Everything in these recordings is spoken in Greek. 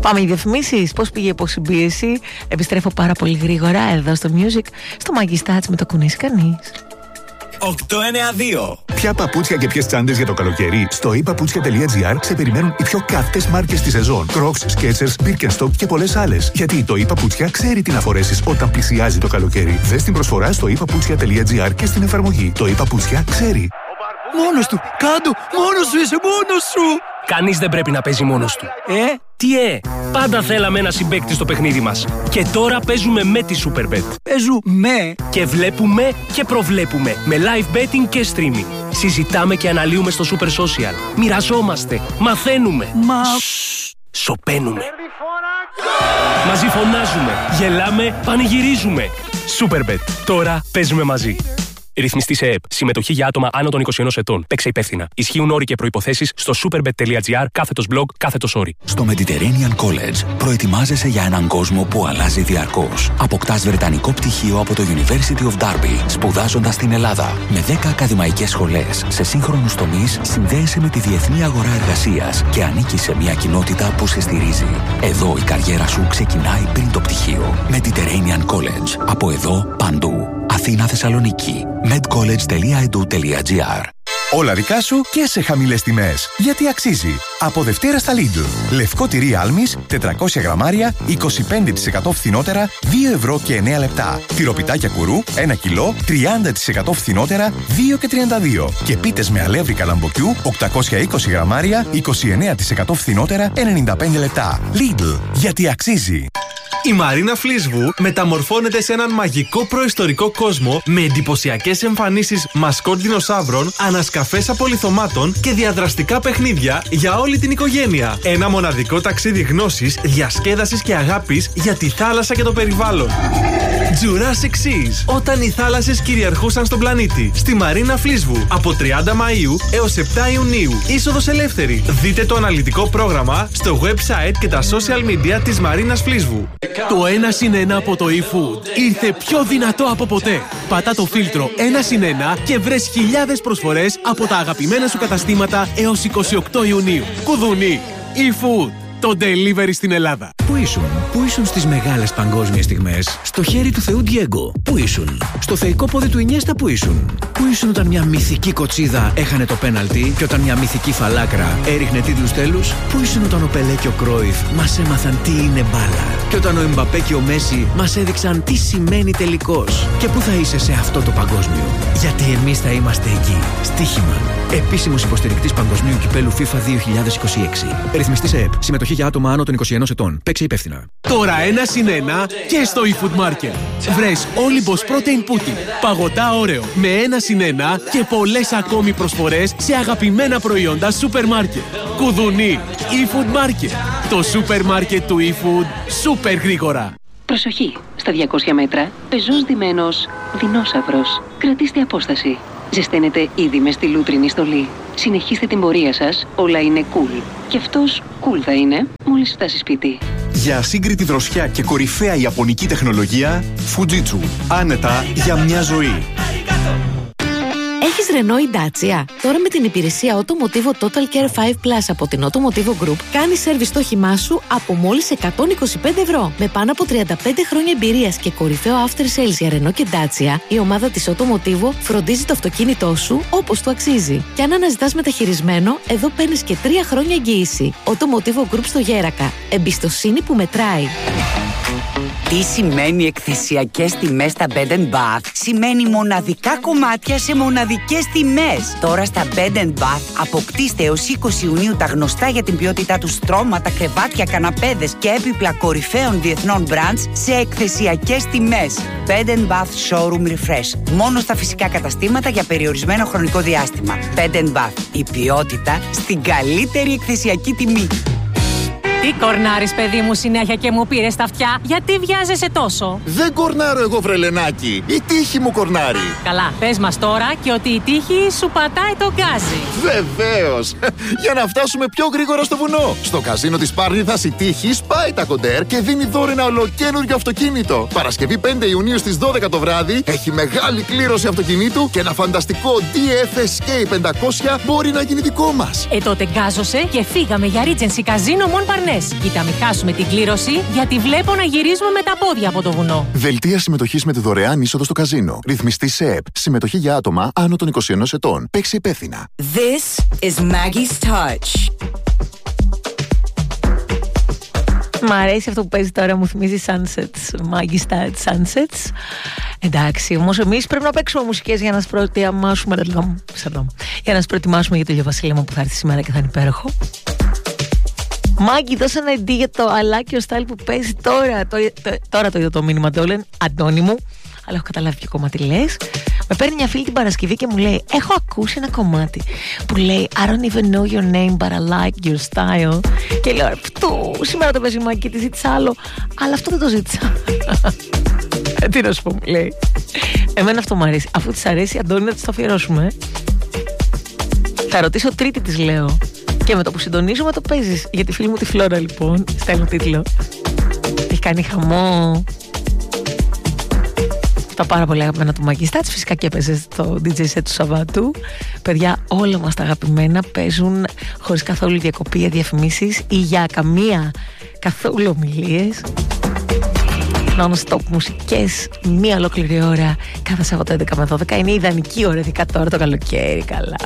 Πάμε οι διαφημίσεις. Πώς πήγε η υποσυμπίεση? Επιστρέφω πάρα πολύ γρήγορα εδώ στο Music, στο Μαγκιστάτς με το κουνήσει κανείς. 892. Ποια παπούτσια και ποιες τσάντες για το καλοκαίρι? Στο ePaputsια.gr σε περιμένουν οι πιο καυτές μάρκες της σεζόν. Crocs, Skechers, Birkenstock και πολλές άλλες. Γιατί το ePaputsια ξέρει τι να φορέσεις όταν πλησιάζει το καλοκαίρι. Δες την προσφορά στο ePaputsια.gr και στην εφαρμογή. Το ePaputsια ξέρει. Μόνος του! Κάντο! Μόνος σου είσαι, μόνος σου! Κανείς δεν πρέπει να παίζει μόνος του. Τι πάντα θέλαμε ένα συμπαίκτη στο παιχνίδι μας. Και τώρα παίζουμε με τη Superbet. Παίζουμε! Και βλέπουμε και προβλέπουμε με live betting και streaming. Συζητάμε και αναλύουμε στο Super Social. Μοιραζόμαστε, μαθαίνουμε. Σωπαίνουμε. Μαζί φωνάζουμε, γελάμε, πανηγυρίζουμε. Superbet. Τώρα παίζουμε μαζί. Ρυθμιστή σε ΕΠ. Συμμετοχή για άτομα άνω των 21 ετών. Παίξε υπεύθυνα. Ισχύουν όροι και προϋποθέσεις στο superbet.gr/blog/sorry. Στο Mediterranean College προετοιμάζεσαι για έναν κόσμο που αλλάζει διαρκώς. Αποκτάς βρετανικό πτυχίο από το University of Derby, σπουδάζοντας στην Ελλάδα. Με 10 ακαδημαϊκές σχολές σε σύγχρονους τομείς, συνδέεσαι με τη διεθνή αγορά εργασίας και ανήκεις σε μια κοινότητα που σε στηρίζει. Εδώ η καριέρα σου ξεκινάει πριν το πτυχίο. Mediterranean College. Από εδώ παντού. Αθήνα, Θεσσαλονίκη. medcollege.edu.gr. Όλα δικά σου και σε χαμηλές τιμές. Γιατί αξίζει. Από Δευτέρα στα Lidl. Λευκό τυρί Άλμης, 400 γραμμάρια, 25% φθηνότερα, 2 ευρώ και 9 λεπτά. Τυροπιτάκια κουρού, 1 κιλό, 30% φθηνότερα, 2 και 32. Και πίτες με αλεύρι καλαμποκιού, 820 γραμμάρια, 29% φθηνότερα, 95 λεπτά. Lidl. Γιατί αξίζει. Η Μαρίνα Φλίσβου μεταμορφώνεται σε έναν μαγικό προϊστορικό κόσμο με εντυπωσιακές εμφανίσεις μασκότ δεινοσαύρων, ανασκαφές απολιθωμάτων και διαδραστικά παιχνίδια για όλη την οικογένεια. Ένα μοναδικό ταξίδι γνώσης, διασκέδασης και αγάπης για τη θάλασσα και το περιβάλλον. Jurassic Seas. Όταν οι θάλασσες κυριαρχούσαν στον πλανήτη. Στη Μαρίνα Φλίσβου. Από 30 Μαΐου έως 7 Ιουνίου. Είσοδος ελεύθερη. Δείτε το αναλυτικό πρόγραμμα στο website και τα social media της Μαρίνας Φλίσβου. Το 1+1 από το eFood ήρθε πιο δυνατό από ποτέ. Πατά το φίλτρο 1+1 και βρες χιλιάδες προσφορές από τα αγαπημένα σου καταστήματα έως 28 Ιουνίου. Κουδουνί. eFood. Το delivery στην Ελλάδα. Πού ήσουν στις μεγάλες παγκόσμιες στιγμές? Στο χέρι του Θεού Ντιέγκο. Πού ήσουν? Στο θεϊκό πόδι του Ινιέστα. Πού ήσουν? Πού ήσουν όταν μια μυθική κοτσίδα έχανε το πέναλτι και όταν μια μυθική φαλάκρα έριχνε τίτλους τέλους? Πού ήσουν όταν ο Πελέ και ο Κρόιφ μας έμαθαν τι είναι μπάλα? Και όταν ο Εμπαπέ και ο Μέση μας έδειξαν τι σημαίνει τελικός? Και πού θα είσαι σε αυτό το παγκόσμιο? Γιατί εμείς θα είμαστε εκεί. Στοίχημα. Επίσημος υποστηρικτής Παγκοσμίου Κυπέλου FIFA 2026. Ρυθμιστής ΕΕΠ. Συμμετοχή για άτομα άνω των 21 ετών. Παίξε υπεύθυνα. Τώρα 1+1 και στο eFood Market. Βρες Olympus Protein Pudding. Παγωτά όρεο με 1+1 και πολλές ακόμη προσφορές σε αγαπημένα προϊόντα σούπερ μάρκετ. Κουδουνί. eFood Market. Το σούπερ μάρκετ του eFood σούπερ γρήγορα. Προσοχή! Στα 200 μέτρα, πεζός ντυμένος δεινόσαυρος. Κρατήστε απόσταση. Ζεσταίνετε ήδη με στη λούτρινη στολή. Συνεχίστε την πορεία σας, όλα είναι cool. Και αυτός cool θα είναι μόλις φτάσει σπίτι. Για ασύγκριτη δροσιά και κορυφαία ιαπωνική τεχνολογία, Fujitsu. Άνετα για μια ζωή. Έχεις Renault ή Dacia? Τώρα με την υπηρεσία Automotivo Total Care 5 Plus από την Automotivo Group κάνεις σέρβις στο όχημά σου από μόλις 125 ευρώ. Με πάνω από 35 χρόνια εμπειρίας και κορυφαίο after sales για Renault και Dacia, η ομάδα της Automotivo φροντίζει το αυτοκίνητό σου όπως του αξίζει. Και αν αναζητάς μεταχειρισμένο, εδώ παίρνεις και 3 χρόνια εγγύηση. Automotivo Group στο Γέρακα. Εμπιστοσύνη που μετράει. Τι σημαίνει εκθεσιακές τιμές στα Bed Bath? Σημαίνει μοναδικά κομμάτια σε μοναδικές τιμές. Τώρα στα Bed Bath αποκτήστε έως 20 Ιουνίου τα γνωστά για την ποιότητά του στρώματα, κρεβάτια, καναπέδες και έπιπλα κορυφαίων διεθνών brands σε εκθεσιακές τιμές. Bed Bath Showroom Refresh. Μόνο στα φυσικά καταστήματα για περιορισμένο χρονικό διάστημα. Bed Bath. Η ποιότητα στην καλύτερη εκθεσιακή τιμή. Τι κορνάρεις, παιδί μου, συνέχεια και μου πήρες τα αυτιά? Γιατί βιάζεσαι τόσο? Δεν κορνάρω εγώ, βρελενάκι. Η τύχη μου κορνάρει. Καλά, πες μας τώρα και ότι η τύχη σου πατάει τον γκάζι. Βεβαίως. Για να φτάσουμε πιο γρήγορα στο βουνό. Στο καζίνο της Πάρνηθας η τύχη σπάει τα κοντέρ και δίνει δώρο ένα ολοκαίνουργιο αυτοκίνητο. Παρασκευή 5 Ιουνίου στις 12 το βράδυ έχει μεγάλη κλήρωση αυτοκινήτου και ένα φανταστικό DFSK 500 μπορεί να γίνει δικό μας. Τότε γκάζωσε και φύγαμε για Regency Casino Mon Parnasse. δοκιμές. Κοίτα, μην χάσουμε την κλήρωση, γιατί βλέπω να γυρίζουμε με τα πόδια από το βουνό. Δελτία συμμετοχής με τη δωρεάν είσοδο στο καζίνο. Ρυθμιστή σε ΕΠ. Συμμετοχή για άτομα άνω των 21 ετών. Παίξει υπεύθυνα. This is Maggie's Touch. Μ' αρέσει αυτό που παίζει τώρα, μου θυμίζει Sunsets. Maggie's Touch, Sunsets. Εντάξει, όμως εμείς πρέπει να παίξουμε μουσικές για να σας προετοιμάσουμε. Για να σας προετοιμάσουμε για το ηλιοβασίλεμα που θα έρθει σήμερα και θα είναι υπέροχο. Μάγκη, δώσε ένα ID για το I like your style που παίζει τώρα. Τώρα το είδα το μήνυμα του Όλεν, Αντώνη μου. Αλλά έχω καταλάβει ποιο κομμάτι λες. Με παίρνει μια φίλη την Παρασκευή και μου λέει: έχω ακούσει ένα κομμάτι που λέει I don't even know your name but I like your style. Και λέω: αυτό σήμερα το παίζει Μάγκη και τη ζήτησα άλλο. Αλλά αυτό δεν το ζήτησα. Τι να σου πω, μου λέει. Εμένα αυτό μου αρέσει. Αφού της αρέσει, Αντώνη, να της το αφιερώσουμε. Θα ρωτήσω Τρίτη, της λέω. Και με το που συντονίζουμε το παίζεις. Για τη φίλη μου τη Φλόρα, λοιπόν. Στέλνω τίτλο. Έχει κάνει χαμό. Τα πάρα πολύ αγαπημένα του Maggie's Touch. Φυσικά και έπαιζε στο DJ set του Σαββάτου. Παιδιά, όλα μας τα αγαπημένα παίζουν χωρίς καθόλου διακοπή για διαφημίσεις ή για καμία καθόλου ομιλίες. Non-stop μουσικές, μία ολόκληρη ώρα κάθε Σαββατό 11 με 12. Είναι η ιδανική ώρα, ειδικά τώρα το καλοκαίρι. Καλά.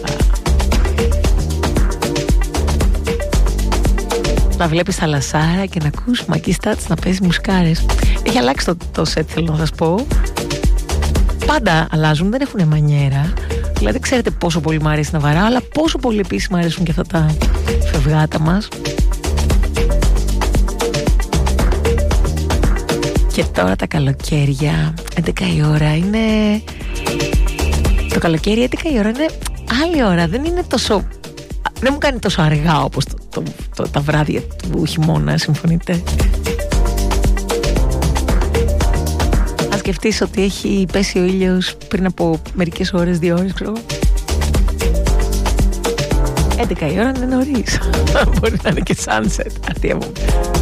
Να βλέπεις θαλασσάρα και να ακούς Maggie's Touch να παίζει μουσικάρες. Έχει αλλάξει το set, θέλω να σας πω. Πάντα αλλάζουν, δεν έχουν μανιέρα. Δηλαδή ξέρετε πόσο πολύ μου αρέσει να βαράω, αλλά πόσο πολύ επίσης μου αρέσουν και αυτά τα φευγάτα μας. Και τώρα τα καλοκαίρια 11 η ώρα είναι... Το καλοκαίρι 11 η ώρα είναι άλλη ώρα. Δεν είναι τόσο... Δεν μου κάνει τόσο αργά όπως τα βράδια του χειμώνα, συμφωνείτε? Αν σκεφτείς ότι έχει πέσει ο ήλιος πριν από μερικές ώρες, 2 ώρες, ξέρω. 11 η ώρα είναι νωρίς. Μπορεί να είναι και sunset. Αστεία μου.